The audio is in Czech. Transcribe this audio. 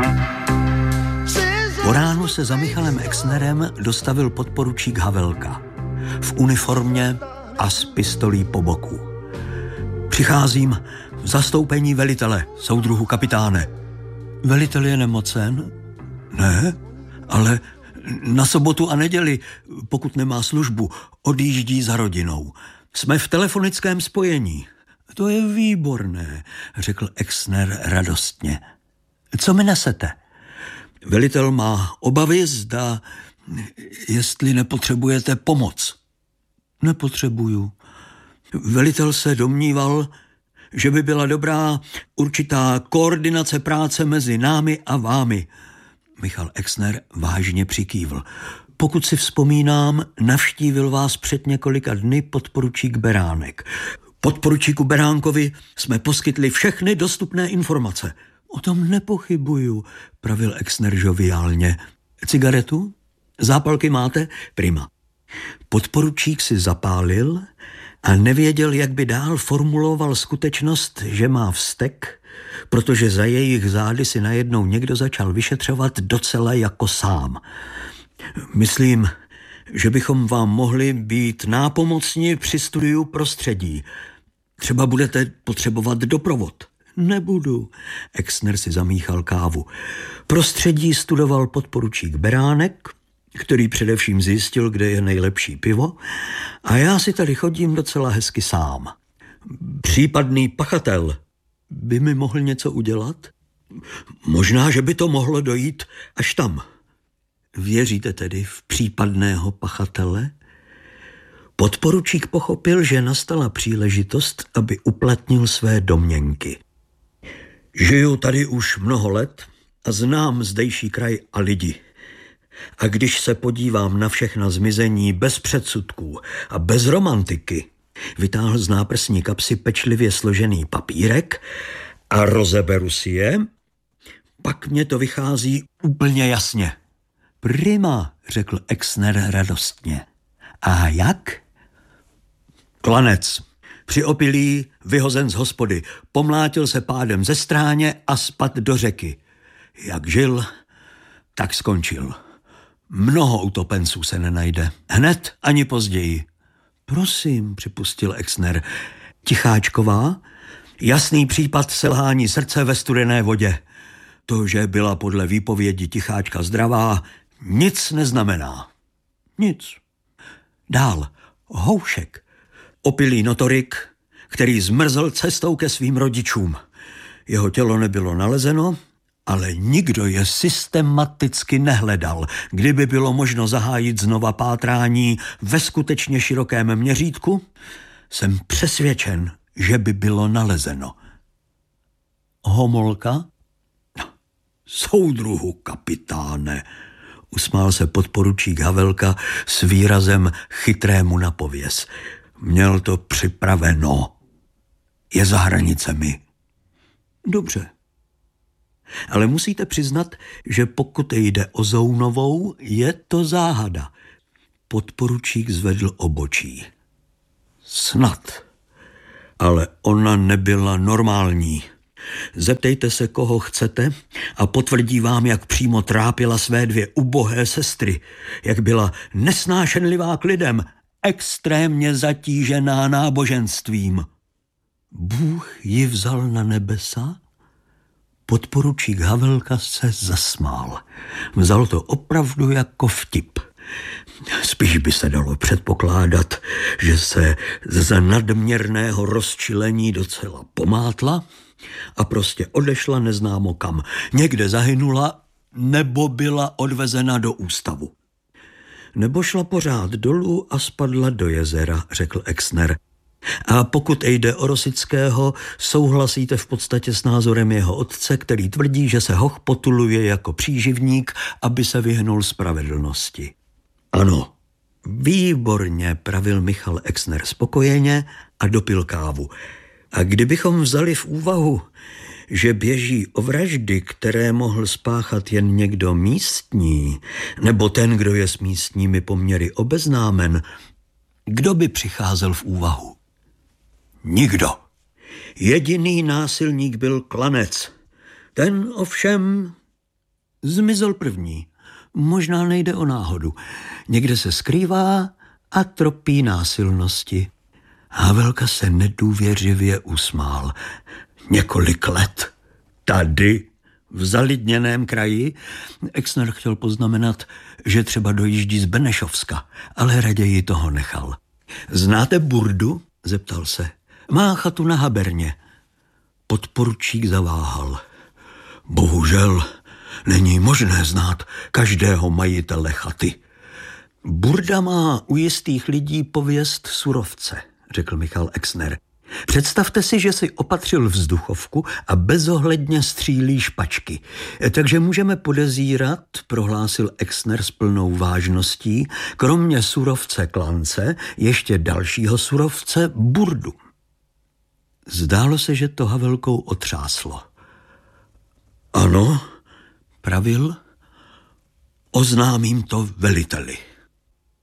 Po ránu se za Michalem Exnerem dostavil podporučík Havelka. V uniformě a s pistolí po boku. Přicházím v zastoupení velitele, soudruhu kapitáne. Velitel je nemocen? Ne, ale na sobotu a neděli, pokud nemá službu, odjíždí za rodinou. Jsme v telefonickém spojení. To je výborné, řekl Exner radostně. Co mi nesete? Velitel má obavy, zda, jestli nepotřebujete pomoc. Nepotřebuju. Velitel se domníval, že by byla dobrá určitá koordinace práce mezi námi a vámi. Michal Exner vážně přikývl. Pokud si vzpomínám, navštívil vás před několika dny podporučík Beránek. Podporučíku Beránkovi jsme poskytli všechny dostupné informace. O tom nepochybuju, pravil Exner žoviálně. Cigaretu? Zápalky máte? Prima. Podporučík si zapálil a nevěděl, jak by dál formuloval skutečnost, že má vztek, protože za jejich zády si najednou někdo začal vyšetřovat docela jako sám. Myslím, že bychom vám mohli být nápomocni při studiu prostředí. Třeba budete potřebovat doprovod. Nebudu. Exner si zamíchal kávu. Prostředí studoval podporučík Beránek, který především zjistil, kde je nejlepší pivo, a já si tady chodím docela hezky sám. Případný pachatel by mi mohl něco udělat? Možná, že by to mohlo dojít až tam. Věříte tedy v případného pachatele? Podporučík pochopil, že nastala příležitost, aby uplatnil své domněnky. Žiju tady už mnoho let a znám zdejší kraj a lidi. A když se podívám na všechna zmizení bez předsudků a bez romantiky, vytáhl z náprsní kapsy pečlivě složený papírek a rozeberu si je, pak mě to vychází úplně jasně. Prima, řekl Exner radostně. A jak? Klanec. Při opilí vyhozen z hospody, pomlátil se pádem ze stráně a spad do řeky. Jak žil, tak skončil. Mnoho utopenců se nenajde. Hned ani později. Prosím, připustil Exner. Ticháčková? Jasný případ selhání srdce ve studené vodě. To, že byla podle výpovědi Ticháčka zdravá, nic neznamená. Nic. Dál. Houšek. Opilý notorik, který zmrzl cestou ke svým rodičům. Jeho tělo nebylo nalezeno, ale nikdo je systematicky nehledal. Kdyby bylo možno zahájit znova pátrání ve skutečně širokém měřítku, jsem přesvědčen, že by bylo nalezeno. Homolka? Soudruhu kapitáne, usmál se podporučík Havelka s výrazem chytrému na pověs. Měl to připraveno. Je za hranicemi. Dobře. Ale musíte přiznat, že pokud jde o Zounovou, je to záhada. Podporučík zvedl obočí. Snad. Ale ona nebyla normální. Zeptejte se, koho chcete, a potvrdí vám, jak přímo trápila své dvě ubohé sestry, jak byla nesnášenlivá k lidem, extrémně zatížená náboženstvím. Bůh ji vzal na nebesa? Podporučík Havelka se zasmál. Vzal to opravdu jako vtip. Spíš by se dalo předpokládat, že se z nadměrného rozčilení docela pomátla a prostě odešla neznámo kam. Někde zahynula nebo byla odvezena do ústavu. Nebo šla pořád dolů a spadla do jezera, řekl Exner. A pokud jde o Rosického, souhlasíte v podstatě s názorem jeho otce, který tvrdí, že se hoch potuluje jako příživník, aby se vyhnul spravedlnosti. Ano, výborně, pravil Michal Exner spokojeně a dopil kávu. A kdybychom vzali v úvahu, že běží o vraždy, které mohl spáchat jen někdo místní, nebo ten, kdo je s místními poměry obeznámen, kdo by přicházel v úvahu? Nikdo. Jediný násilník byl Klanec. Ten ovšem Zmizel první. Možná nejde o náhodu. Někde se skrývá a tropí násilnosti. Havelka se nedůvěřivě usmál. Několik let. Tady, v zalidněném kraji. Exner chtěl poznamenat, že třeba dojíždí z Benešovska, ale raději toho nechal. Znáte Burdu? Zeptal se. Má chatu na Haberně. Podporučík zaváhal. Bohužel není možné znát každého majitele chaty. Burda má u jistých lidí pověst surovce, řekl Michal Exner. Představte si, že si opatřil vzduchovku a bezohledně střílí špačky. Takže můžeme podezírat, prohlásil Exner s plnou vážností, kromě surovce klance, ještě dalšího surovce Burdu. Zdálo se, že to Havelkou otřáslo. Ano, pravil, oznámím to veliteli.